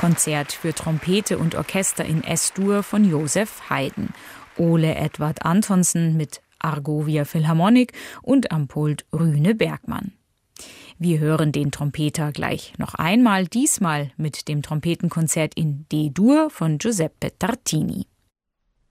Konzert für Trompete und Orchester in S-Dur von Josef Haydn. Ole Edvard Antonsen mit Argovia Philharmonic und am Pult Rüne Bergmann. Wir hören den Trompeter gleich noch einmal, diesmal mit dem Trompetenkonzert in D-Dur von Giuseppe Tartini.